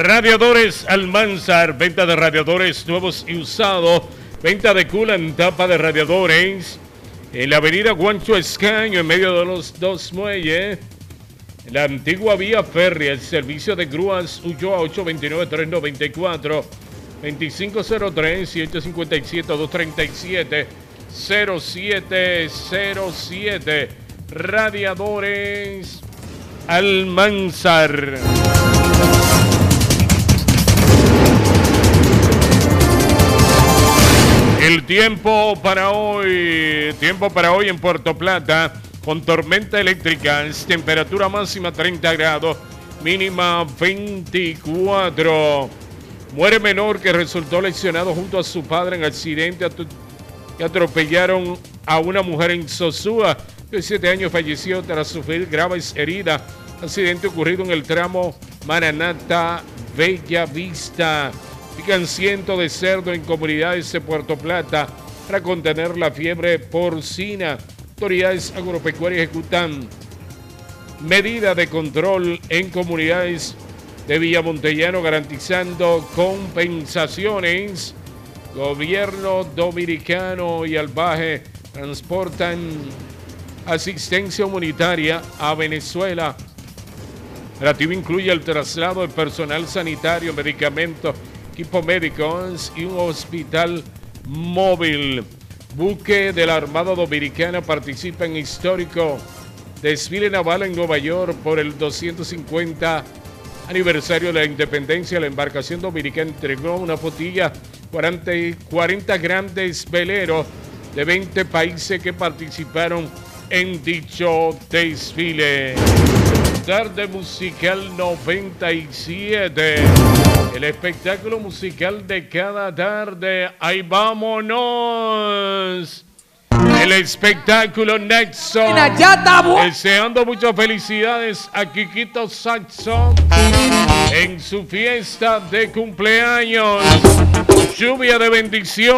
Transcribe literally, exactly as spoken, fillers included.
Radiadores Almanzar, venta de radiadores nuevos y usados, venta de coolant, tapa de radiadores, en la avenida Juancho Escaño, en medio de los dos muelles, en la antigua vía férrea, el servicio de grúas Ulloa ocho dos nueve, tres nueve cuatro, dos cinco cero tres, siete cinco siete, dos tres siete, cero siete cero siete. Radiadores Almanzar. El tiempo para hoy, tiempo para hoy en Puerto Plata, con tormenta eléctrica, temperatura máxima treinta grados, mínima veinticuatro. Muere menor que resultó lesionado junto a su padre en accidente que atropellaron a una mujer en Sosúa. De siete años falleció tras sufrir graves heridas. Accidente ocurrido en el tramo Maranata Bellavista. Pican cientos de cerdo en comunidades de Puerto Plata para contener la fiebre porcina. Autoridades agropecuarias ejecutan medidas de control en comunidades de Villamontellano garantizando compensaciones. Gobierno dominicano y Albaje transportan asistencia humanitaria a Venezuela. El operativo incluye el traslado de personal sanitario, medicamentos, equipos médicos y un hospital móvil. Buque de la Armada Dominicana participa en histórico desfile naval en Nueva York por el doscientos cincuenta aniversario de la independencia. La embarcación dominicana entregó una flotilla, cuarenta, cuarenta grandes veleros de veinte países que participaron en dicho desfile. Tarde musical noventa y siete. El espectáculo musical de cada tarde. ¡Ahí vámonos! El espectáculo Nexo. Deseando muchas felicidades a Quiquito Saxo en su fiesta de cumpleaños. Lluvia de bendición.